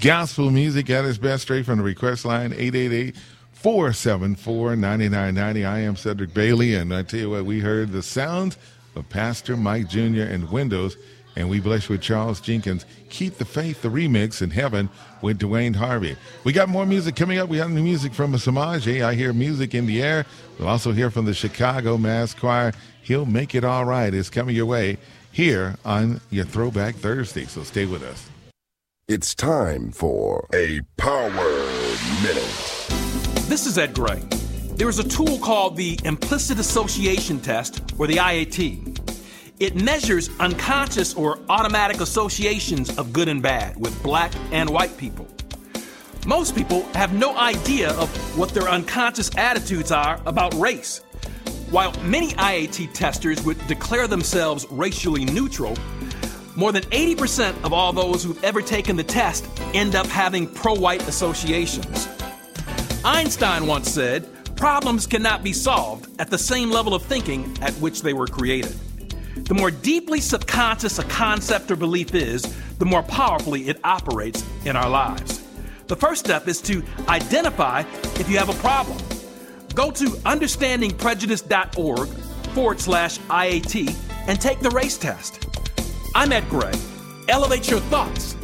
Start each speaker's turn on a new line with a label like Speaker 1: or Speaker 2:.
Speaker 1: Gospel music at its best, straight from the request line, 888-474-9990. I am Cedric Bailey, and I tell you what, we heard the sounds of Pastor Mike Jr. and Windows, and we bless you with Charles Jenkins. Keep the Faith, the remix in heaven with Dwayne Harvey. We got more music coming up. We got new music from Samaje. I hear music in the air. We'll also hear from the Chicago Mass Choir. He'll Make It All Right is coming your way here on your Throwback Thursday, so stay with us.
Speaker 2: It's time for a Power Minute.
Speaker 3: This is Ed Gray. There is a tool called the Implicit Association Test, or the IAT. It measures unconscious or automatic associations of good and bad with black and white people. Most people have no idea of what their unconscious attitudes are about race. While many IAT testers would declare themselves racially neutral, more than 80% of all those who've ever taken the test end up having pro-white associations. Einstein once said, problems cannot be solved at the same level of thinking at which they were created. The more deeply subconscious a concept or belief is, the more powerfully it operates in our lives. The first step is to identify if you have a problem. Go to understandingprejudice.org/IAT and take the race test. I'm Ed Gray. Elevate your thoughts.